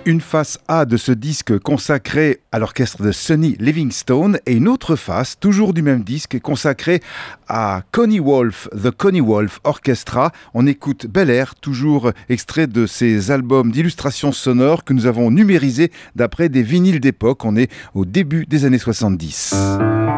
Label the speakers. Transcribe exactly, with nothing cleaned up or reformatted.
Speaker 1: Une face A de ce disque consacré à l'orchestre de Sonny Livingstone et une autre face, toujours du même disque, consacrée à Connie Wolf, The Connie Wolf Orchestra. On écoute Bel Air, toujours extrait de ces albums d'illustrations sonores que nous avons numérisés d'après des vinyles d'époque. On est au début des années soixante-dix.